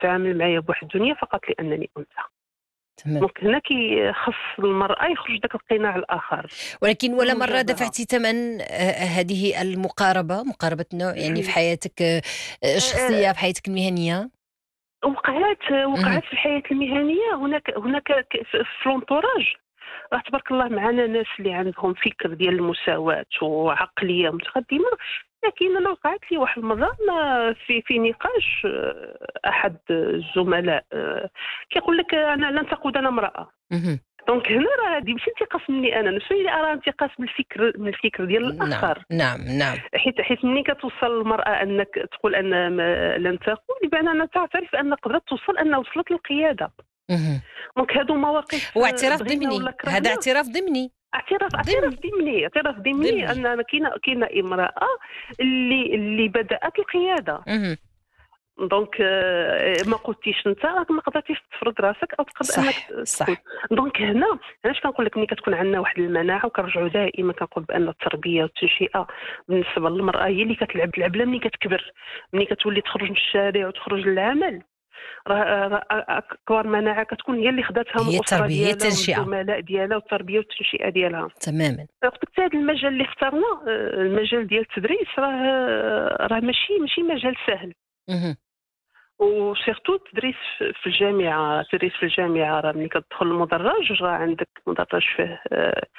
تتعامل معايا بواحد الدنيا فقط لانني انثى. تمام. دونك هنا كيخص المراه يخرج داك القناع الاخر ولكن ولا مرة المجابهه. دفعتِ ثمن هذه المقاربة، مقاربة النوع يعني في حياتِك الشخصية، آه، في حياتِك المهنية؟ وقعت اهم. في الحياه المهنيه. هناك في لونطوراج راه تبارك الله معنا ناس اللي عندهم فكر ديال المساواة وعقلية متقدمة. لكن أنا وقعت لي واحد المرة في نقاش أحد الزملاء كيقول لك أنا لن تقود أنا امرأة. اهم. دونك هنا راه هذه ماشي انتقاص مني أنا، نفسي اللي أرى انتقاص من الفكر ديال نعم، الآخر. نعم، نعم. حيت ملي كتوصل المرأة أنك تقول أن لن تقود، بمعنى أنها تعترف أن قدرت توصل أنها وصلت للقيادة. اهم. دونك هادو مواقف هو اعتراف بغينا ولا ضمني، هذا كرهنا. اعتراف ضمني. ضمني. اعتراف ضمني ضمني. ان كاينه امراه اللي بدات القياده. اهم. دونك ما قلتيش انت راك ما قدرتيش تفرض راسك او تقدر انك صح، تقول. صح. دونك هنا علاش كنقول لك ملي كتكون عندنا واحد المناعه، وكنرجعوا دائما كنقول بان التربيه والتنشئه بالنسبه للمراه هي اللي كتلعب العبله ملي كتكبر. ملي كتولي تخرج من الشارع وتخرج للعمل، راه اكبر مناعه كتكون هي اللي خداتها من هي الاسره التربية، هي ديالها ومن التنشئة. الزملاء ديالها والتربيه والتنشئه ديالها. تمامًا. قلت هذا المجال اللي اخترنا، المجال ديال التدريس، راه ماشي مجال سهل. اهم. وسيرتو التدريس في الجامعه. التدريس في الجامعه راه ملي كتدخل المدرج راه عندك مدرج فيه